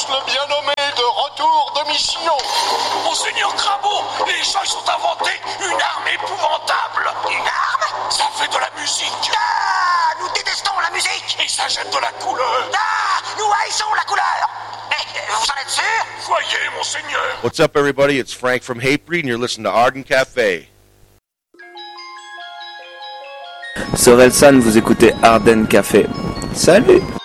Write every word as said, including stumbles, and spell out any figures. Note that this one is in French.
tous le bien nommé de retour de mission. Monseigneur Crabeau, les gens ils ont inventé une arme épouvantable. Une arme? Ça fait de la musique. Ah, nous détestons la musique. Et ça jette de la couleur. Ah, nous haïssons la couleur. Eh, vous en êtes sûr? Voyez, monseigneur. What's up, everybody? It's Frank from Hatebreed, and you're listening to Arden Cafe. Sorelsan, vous écoutez Arden Café. Salut!